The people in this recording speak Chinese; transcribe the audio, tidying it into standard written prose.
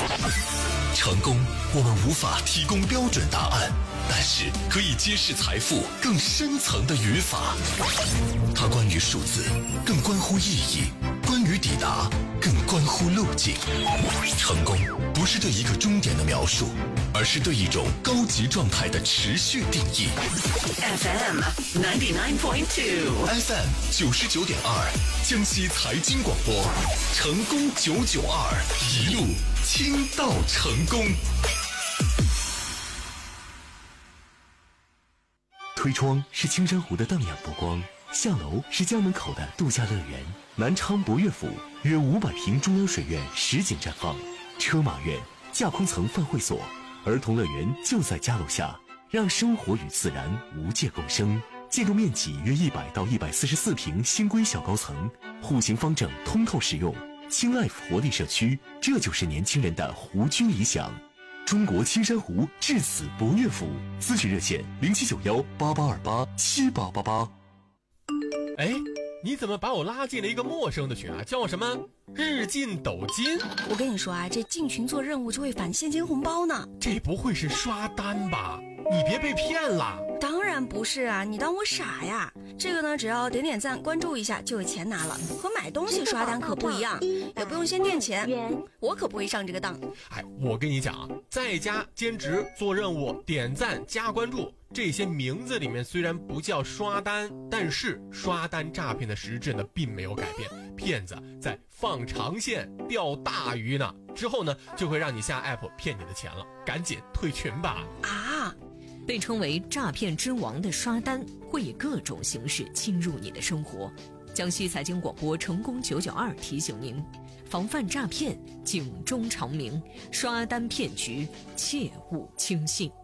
成功，我们无法提供标准答案，但是可以揭示财富更深层的语法。它关于数字，更关乎意义；关于抵达，更关乎路径。成功不是对一个终点的描述，而是对一种高级状态的持续定义。 FM 99.2 FM 99.2，江西财经广播，成功992，一路倾到成功。 推窗是青山湖的荡漾波光，下楼是家门口的度假乐园。南昌博悦府约500平中央水院实景绽放，车马院、架空层饭会所、儿童乐园就在家楼下，让生活与自然无界共生。建筑面积约100到144平新规小高层，户型方正，通透实用。轻 life 活力社区，这就是年轻人的湖居理想。中国青山湖至此博悦府，咨询热线079188287888。 哎，你怎么把我拉进了一个陌生的群啊？叫什么日进斗金？ 我跟你说啊，这进群做任务就会返现金红包呢。 这不会是刷单吧？你别被骗了。 当然不是啊，你当我傻呀？这个呢，只要点点赞关注一下就有钱拿了，和买东西刷单可不一样，也不用先垫钱，我可不会上这个当。 哎，我跟你讲啊，在家兼职做任务点赞加关注，这些名字里面虽然不叫刷单，但是刷单诈骗的实质呢并没有改变，骗子在放长线钓大鱼呢，之后呢就会让你下 app 骗你的钱了，赶紧退群吧。 啊，被称为诈骗之王的刷单会以各种形式侵入你的生活。江西财经广播成功992提醒您，防范诈骗警钟长鸣，刷单骗局切勿轻信。